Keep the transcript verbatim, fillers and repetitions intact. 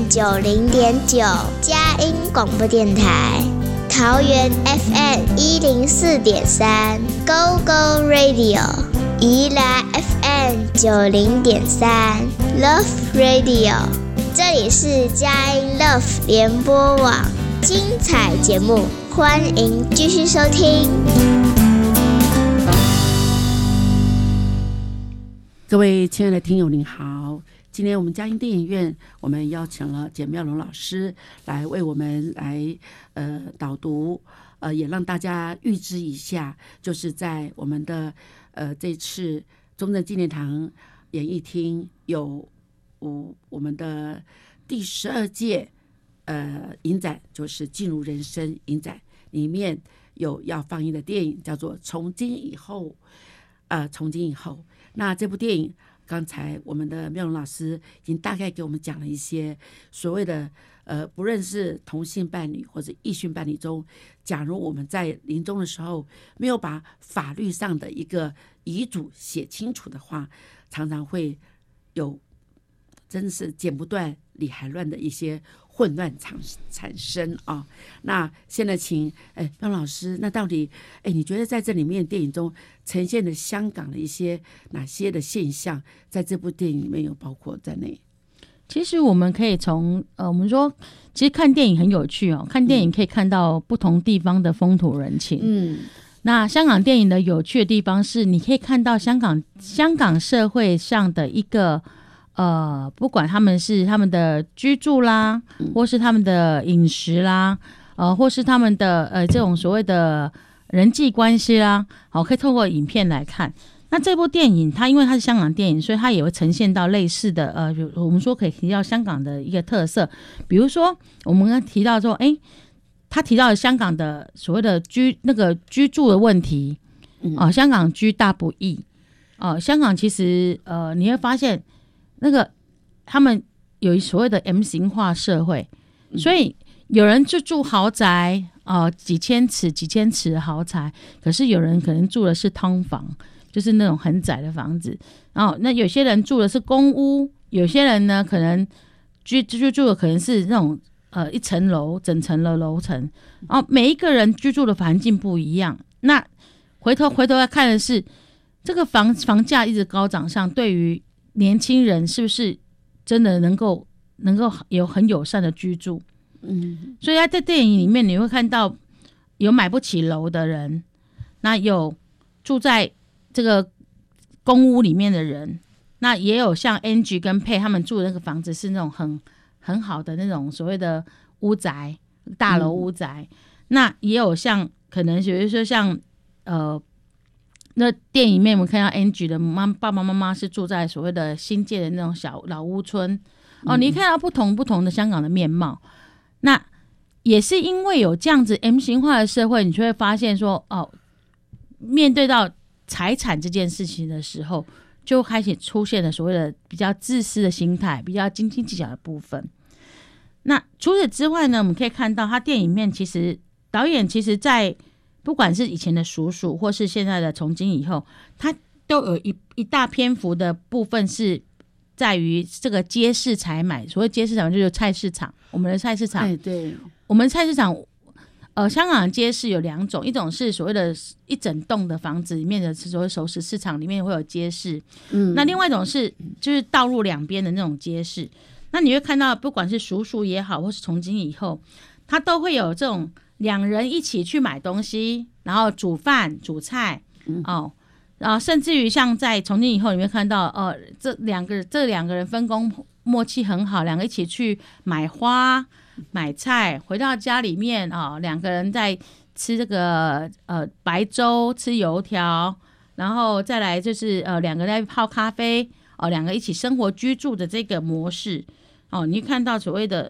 九零点九，佳音广播电台。桃园 F M 一零四点三 ，Go Go Radio。宜兰 F M 九零点三 ，Love Radio。这里是佳音 Love 联播网，精彩节目，欢迎继续收听。 各位亲爱的听友您好，今天我们佳音电影院我们邀请了简妙蓉老师来为我们来呃导读，呃也让大家预知一下，就是在我们的呃这次中正纪念堂演艺厅有我我们的第十二届呃影展，就是进入人生影展，里面有要放映的电影叫做《从今以后》，呃从今以后。那这部电影刚才我们的妙蓉老师已经大概给我们讲了一些所谓的呃，不论是同性伴侣或者异性伴侣中，假如我们在临终的时候没有把法律上的一个遗嘱写清楚的话，常常会有真的是剪不断理还乱的一些混乱产产生啊。那现在请哎妙老师，那到底哎你觉得在这里面电影中呈现的香港的一些哪些的现象，在这部电影里面有包括在内？ 其实我们可以从呃，我们说，其实看电影很有趣哦，看电影可以看到不同地方的风土人情。嗯，那香港电影的有趣的地方是，你可以看到香港香港社会上的一个。呃，不管他们是他们的居住啦，或是他们的饮食啦，呃，或是他们的呃这种所谓的人际关系啦，好，可以透过影片来看。那这部电影它因为它是香港电影，所以它也会呈现到类似的呃，我们说可以提到香港的一个特色，比如说我们刚提到说，哎，他提到了香港的所谓的居那个居住的问题，啊、呃，香港居大不易，啊、呃，香港其实呃你会发现。那个他们有所谓的 M 型化社会，所以有人就住豪宅啊、呃，几千尺几千尺的豪宅，可是有人可能住的是劏房，就是那种很窄的房子。然后那有些人住的是公屋，有些人呢可能居居住的可能是那种呃一层楼整层的楼层。然后每一个人居住的环境不一样。那回头回头来看的是这个房房价一直高涨上，对于年轻人是不是真的能够能够有很友善的居住？嗯，所以他在电影里面你会看到有买不起楼的人，那有住在这个公屋里面的人，那也有像 Angie 跟佩他们住的那个房子是那种很很好的那种所谓的屋宅大楼屋宅、嗯，那也有像可能比如说像呃。那电影里面我们看到 Angie 的妈爸爸妈妈是住在所谓的新界的那种小老屋村哦，你看到不同不同的香港的面貌。那也是因为有这样子 M 型化的社会，你就会发现说哦，面对到财产这件事情的时候，就开始出现了所谓的比较自私的心态，比较斤斤计较的部分。那除此之外呢，我们可以看到他电影里面其实导演其实在不管是以前的叔叔或是现在的从今以后，他都有 一, 一大篇幅的部分是在于这个街市采买。所谓街市采买就是菜市场，我们的菜市场、哎、 对， 我们菜市场呃，香港的街市有两种，一种是所谓的一整栋的房子里面的所谓熟食市场里面会有街市、嗯、那另外一种是就是道路两边的那种街市。那你会看到不管是叔叔也好或是从今以后，他都会有这种两人一起去买东西，然后煮饭煮菜、嗯、哦，然后甚至于像在从今以后，你会看到呃，这两个这两个人分工默契很好，两个一起去买花买菜，回到家里面啊、哦，两个人在吃这个呃白粥吃油条，然后再来就是呃两个人在泡咖啡哦，两个一起生活居住的这个模式哦，你看到所谓的